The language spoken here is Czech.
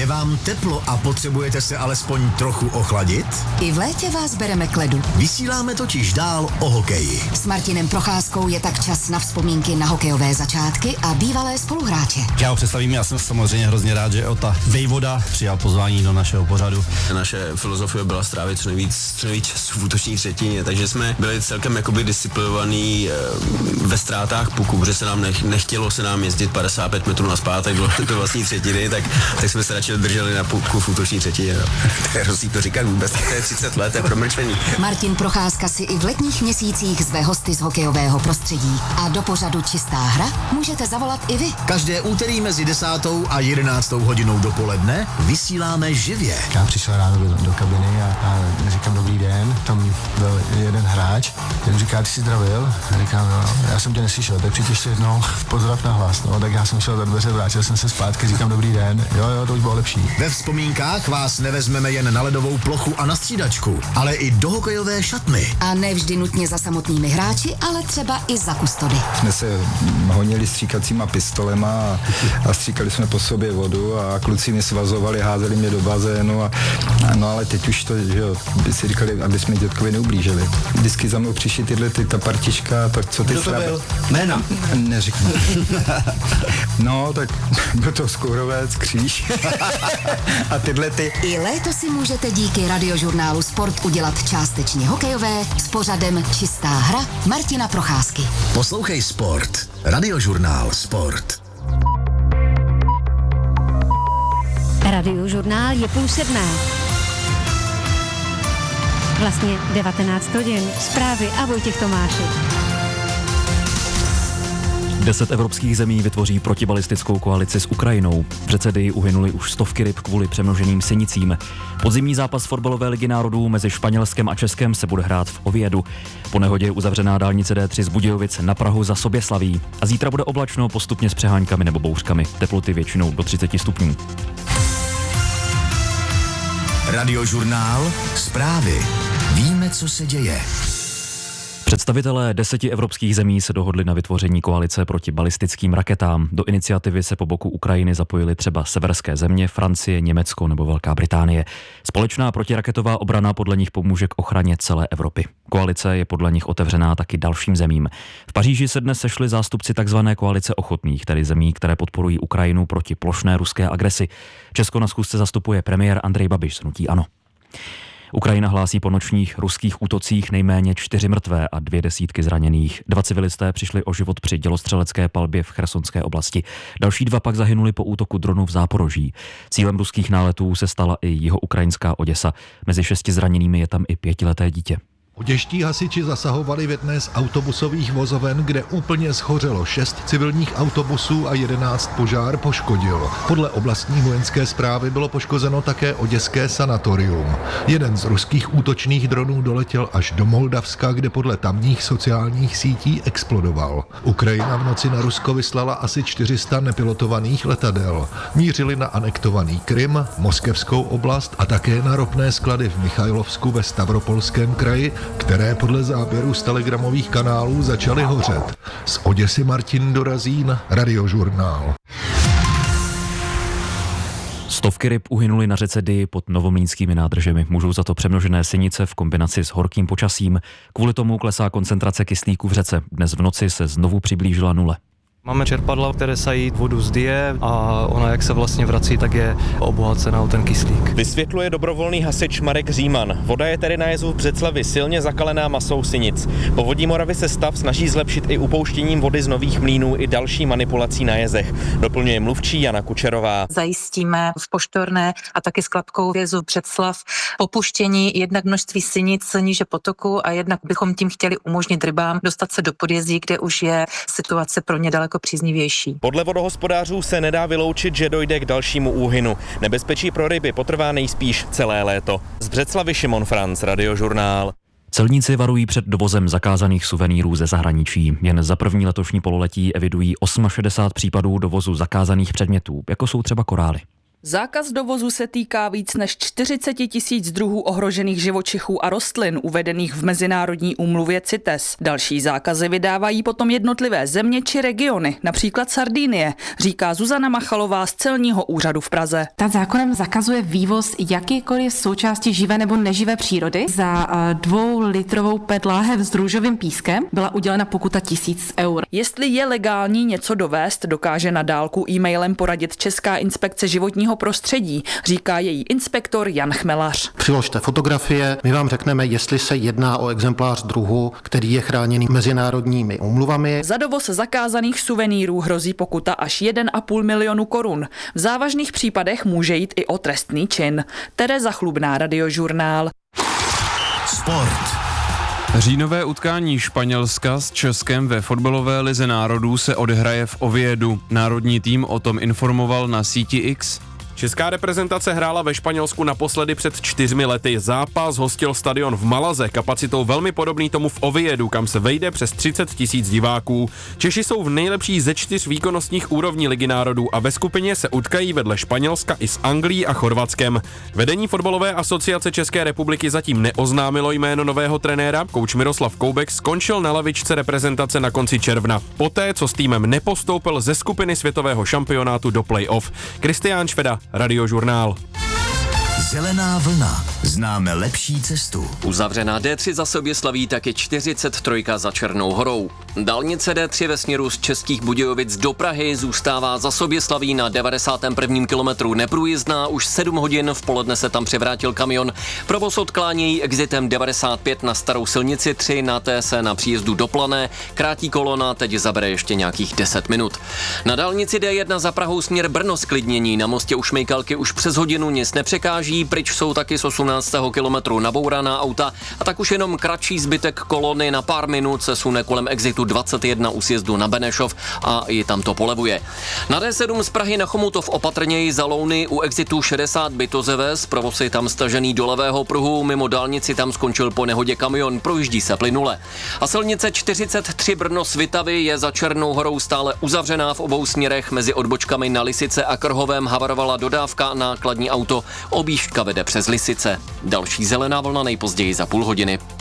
vám teplo a potřebujete se alespoň trochu ochladit? I v létě vás bereme k ledu. Vysíláme totiž dál o hokeji. S Martinem Procházkou je tak čas na vzpomínky na hokejové začátky a bývalé spoluhráče. Já ho představím, já jsem samozřejmě hrozně rád, že Ota Vejvoda přijal pozvání do našeho pořadu. Naše filozofie byla strávit co nejvíc času v útoční třetině, takže jsme byli celkem jakoby disciplinovaní ve ztrátách puku, protože se nám nechtělo se nám jezdit 55 metrů nazpátek do vlastní třetiny, tak jsme se radši drželi na puku v útoční třetině. No. To je hrozný to říkat vůbec, to je 30 let, to je promlčení. Martin Procházka si i v letních měsících zve hosty z hokejového prostředí a do pořadu Čistá hra můžete zavolat i vy. Každé úterý mezi 10. a 11. hodinou dopoledne vysíláme živě. Já přišel ráno do kabiny a říkám dobrý den, tam byl jeden hráč, ten říká, ty jsi zdravil? A říkám, no, já jsem tě neslyšel, tak přijď ještě jednou pozdrav na hlas, no, tak já jsem šel za dveře, vrátil jsem se zpátky, říkám dobrý den, jo, to už bylo lepší. Ve vzpomínkách vás nevezmeme jen na ledovou plochu a na střídačku, ale i do hokejové šatny. A ne vždy nutně za samotnými hráči, ale třeba i za kustody. Jsme se honili stříkacíma pistolema a stříkali jsme po sobě vodu a kluci mě svazovali, házeli mě do bazénu no ale teď už to, že jo, by si říkali, aby jsme dětkovi neublížili. Vždycky za mnou přišli ta partička, tak co ty Kdo to byl? Jména? Neříkám. No, tak byl to Skourovec, Kříž a tyhle ty. I léto si můžete díky radiožurnálu Sport udělat částečně hokejové s pořadem Čistá hra Martina Procházky. Poslouchej Sport. Radiožurnál Sport. Radiožurnál je 6:30. Vlastně 19 hodin. Zprávy a Vojtěch Tomášek. 10 evropských zemí vytvoří protibalistickou koalici s Ukrajinou. V Řecedii uhynuli už stovky ryb kvůli přemnoženým sinicím. Podzimní zápas fotbalové ligy národů mezi Španělskem a Českem se bude hrát v Oviedu. Po nehodě je uzavřená dálnice D3 z Budějovic na Prahu za Soběslaví. A zítra bude oblačno postupně s přeháňkami nebo bouřkami. Teploty většinou do 30 stupňů. Radiožurnál Zprávy. Víme, co se děje. Představitelé 10 evropských zemí se dohodli na vytvoření koalice proti balistickým raketám. Do iniciativy se po boku Ukrajiny zapojily třeba severské země, Francie, Německo nebo Velká Británie. Společná protiraketová obrana podle nich pomůže k ochraně celé Evropy. Koalice je podle nich otevřená taky dalším zemím. V Paříži se dnes sešli zástupci tzv. Koalice ochotných, tedy zemí, které podporují Ukrajinu proti plošné ruské agresi. Česko na schůzce zastupuje premiér Andrej Babiš z hnutí ANO. Ukrajina hlásí po nočních ruských útocích nejméně 4 mrtvé a 2 zraněných. 2 civilisté přišli o život při dělostřelecké palbě v Chersonské oblasti. Další 2 pak zahynuli po útoku dronu v Záporoží. Cílem ruských náletů se stala i jihoукраjinské Oděsa. Mezi 6 zraněnými je tam i 5leté dítě. Oděští hasiči zasahovali v jedné z autobusových vozoven, kde úplně schořelo 6 civilních autobusů a 11 požár poškodilo. Podle oblastní vojenské správy bylo poškozeno také oděské sanatorium. Jeden z ruských útočných dronů doletěl až do Moldavska, kde podle tamních sociálních sítí explodoval. Ukrajina v noci na Rusko vyslala asi 400 nepilotovaných letadel. Mířili na anektovaný Krym, Moskevskou oblast a také na ropné sklady v Michajlovsku ve Stavropolském kraji, které podle záběrů z telegramových kanálů začaly hořet. Z Oděsy Martin Dorazín, Radiožurnál. Stovky ryb uhynuly na řece Dyji pod novomlýnskými nádržemi. Můžou za to přemnožené sinice v kombinaci s horkým počasím. Kvůli tomu klesá koncentrace kyslíku v řece. Dnes v noci se znovu přiblížila nule. Máme čerpadla, které sají vodu z Dyje a ona, jak se vlastně vrací, tak je obohacená o ten kyslík. Vysvětluje dobrovolný hasič Marek Říman. Voda je tedy na jezu v Břeclavi silně zakalená masou sinic. Povodí Moravy se stav snaží zlepšit i upouštěním vody z Nových Mlýnů i další manipulací na jezech. Doplňuje mluvčí Jana Kučerová. Zajistíme v Poštorné a taky s Klapkou jezu Břeclav popuštění jednak množství sinic níže potoku a jednak bychom tím chtěli umožnit rybám dostat se do podjezí, kde už je situace pro ně daleko příznivější. Podle vodohospodářů se nedá vyloučit, že dojde k dalšímu úhynu. Nebezpečí pro ryby potrvá nejspíš celé léto. Z Břeclavy Šimon Franc, Radiožurnál. Celníci varují před dovozem zakázaných suvenýrů ze zahraničí. Jen za první letošní pololetí evidují 68 případů dovozu zakázaných předmětů, jako jsou třeba korály. Zákaz dovozu se týká víc než 40 000 druhů ohrožených živočichů a rostlin uvedených v mezinárodní úmluvě CITES. Další zákazy vydávají potom jednotlivé země či regiony, například Sardinie, říká Zuzana Machalová z celního úřadu v Praze. Ta zákonem zakazuje vývoz jakýkoliv součásti živé nebo neživé přírody. Za 2litrovou PET láhev s růžovým pískem byla udělena pokuta 1000 eur. Jestli je legální něco dovést, dokáže na dálku e-mailem poradit Česká inspekce životního prostředí, říká její inspektor Jan Chmelař. Přiložte fotografie, my vám řekneme, jestli se jedná o exemplář druhu, který je chráněný mezinárodními úmluvami. Za dovoz zakázaných suvenýrů hrozí pokuta až 1,5 milionu korun. V závažných případech může jít i o trestný čin. Tereza Chlubná, Radiožurnál. Sport. Říjnové utkání Španělska s Českem ve fotbalové lize národů se odehraje v Oviedu. Národní tým o tom informoval na síti X. Česká reprezentace hrála ve Španělsku naposledy před 4 lety. Zápas hostil stadion v Malaze, kapacitou velmi podobný tomu v Oviedu, kam se vejde přes 30 000 diváků. Češi jsou v nejlepší ze 4 výkonnostních úrovní Ligy národů a ve skupině se utkají vedle Španělska i s Anglií a Chorvatskem. Vedení fotbalové asociace České republiky zatím neoznámilo jméno nového trenéra. Kouč Miroslav Koubek skončil na lavičce reprezentace na konci června, poté co s týmem nepostoupil ze skupiny světového šampionátu do play-off. Kristián Šveda, Radiožurnál. Zelená vlna. Známe lepší cestu. Uzavřená D3 za Soběslaví taky 43 za Černou Horou. Dálnice D3 ve směru z Českých Budějovic do Prahy zůstává za Soběslaví na 91. kilometru neprůjezdná. Už 7 hodin v poledne se tam převrátil kamion. Provoz odklánějí exitem 95 na starou silnici 3 na TS na příjezdu do Plané. Krátí kolona teď zabere ještě nějakých 10 minut. Na dálnici D1 za Prahou směr Brno zklidnění. Na mostě u Šmejkalky už přes hodinu nic nepřekáží. Pryč jsou taky z 18. kilometru nabouraná auta a tak už jenom kratší zbytek kolony na pár minut se sune kolem exitu 21 u sjezdu na Benešov a i tam to polevuje. Na D7 z Prahy na Chomutov opatrněji za Louny u exitu 60 Bytozeves, provoz je tam stažený do levého pruhu, mimo dálnici tam skončil po nehodě kamion, projíždí se plynule. A silnice 43 Brno Svitavy je za Černou Horou stále uzavřená v obou směrech, mezi odbočkami na Lisice a Krhovém havarovala dodávka nákladní auto, objížďka vede přes Lisice. Další zelená vlna nejpozději za půl hodiny.